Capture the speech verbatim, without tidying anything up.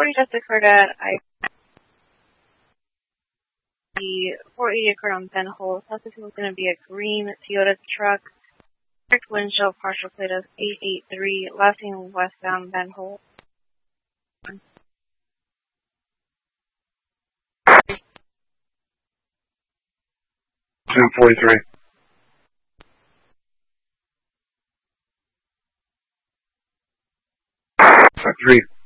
forty just occurred at I. The four eighty occurred on Ben Hole. Suspect was going to be a green Toyota truck. Direct windshield, partial plate of eight eight three, last seen westbound Ben Hole. two forty-three. Three.